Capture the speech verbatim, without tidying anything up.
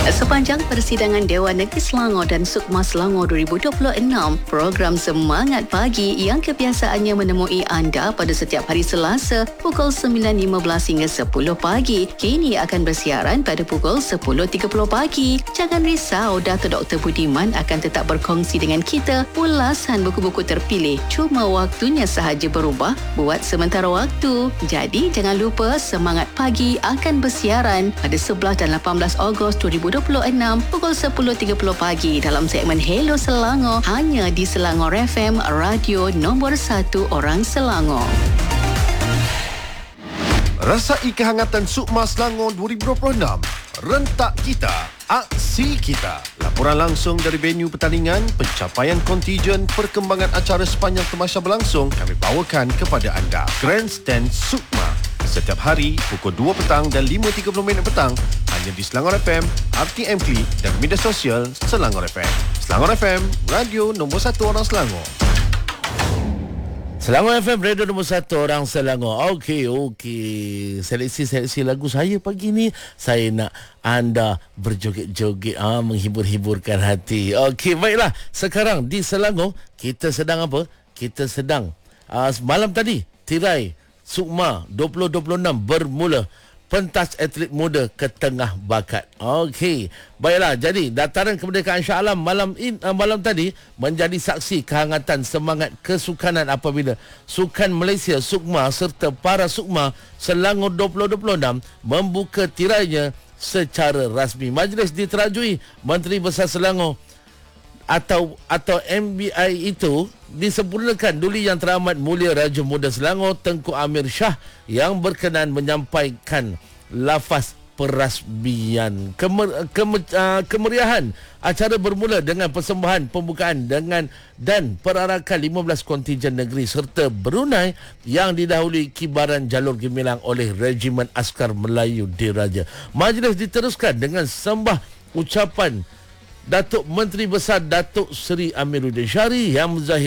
Sepanjang persidangan Dewan Negeri Selangor dan Sukma Selangor dua ribu dua puluh enam, program Semangat Pagi yang kebiasaannya menemui anda pada setiap hari Selasa pukul sembilan lima belas hingga sepuluh pagi, kini akan bersiaran pada pukul sepuluh tiga puluh pagi. Jangan risau, Dato' Doktor Budiman akan tetap berkongsi dengan kita ulasan buku-buku terpilih. Cuma waktunya sahaja berubah buat sementara waktu. Jadi jangan lupa Semangat Pagi akan bersiaran pada sebelas dan lapan belas Ogos dua ribu dua puluh enam pukul sepuluh tiga puluh pagi dalam segmen Hello Selangor, hanya di Selangor F M, radio nombor satu orang Selangor. Rasai kehangatan Sukma Selangor dua ribu dua puluh enam. Rentak kita, aksi kita. Laporan langsung dari venue pertandingan, pencapaian kontijen, perkembangan acara sepanjang temasya berlangsung kami bawakan kepada anda. Grandstand Sukma. Setiap hari pukul dua petang dan lima tiga puluh minit petang hanya di Selangor F M, R T M Klik dan media sosial Selangor F M. Selangor F M, radio nombor satu orang Selangor. Selangor F M, radio nombor satu orang Selangor. Okey, okey. Seleksi-seleksi lagu saya pagi ni, saya nak anda berjoget-joget, ah, menghibur-hiburkan hati. Okey, baiklah. Sekarang di Selangor, kita sedang apa? Kita sedang, uh, malam tadi, tirai Sukma dua ribu dua puluh enam bermula. Pentas atlet muda ke tengah bakat. Okey. Baiklah, jadi dataran kemerdekaan Shah Alam malam in, uh, malam tadi menjadi saksi kehangatan semangat kesukanan apabila Sukan Malaysia Sukma serta para Sukma Selangor dua ribu dua puluh enam membuka tirainya secara rasmi. Majlis diterajui Menteri Besar Selangor atau atau M B I itu disempurnakan Duli Yang Teramat Mulia Raja Muda Selangor Tengku Amir Shah yang berkenan menyampaikan lafaz perasmian. Kemer, kemer, uh, kemeriahan acara bermula dengan persembahan pembukaan dengan dan perarakan lima belas kontijen negeri serta Brunei yang didahului kibaran jalur gemilang oleh Regimen Askar Melayu Diraja. Majlis diteruskan dengan sembah ucapan Datuk Menteri Besar Datuk Seri Amiruddin Syari yang menzahir